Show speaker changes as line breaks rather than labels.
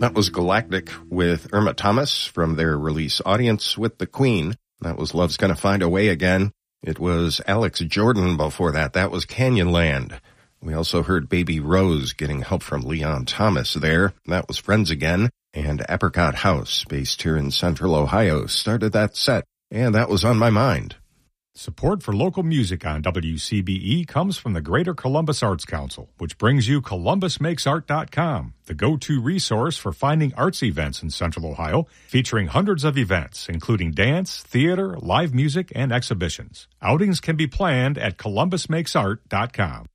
That was Galactic with Irma Thomas from their release Audience with the Queen. That was Love's Gonna Find a Way Again. It was Alex Jordan before that. That was Canyonland. We also heard Baby Rose getting help from Leon Thomas there. That was Friends Again. And Apricot House, based here in Central Ohio, started that set. And that was On My Mind.
Support for local music on WCBE comes from the Greater Columbus Arts Council, which brings you ColumbusMakesArt.com, the go-to resource for finding arts events in Central Ohio, featuring hundreds of events, including dance, theater, live music, and exhibitions. Outings can be planned at ColumbusMakesArt.com.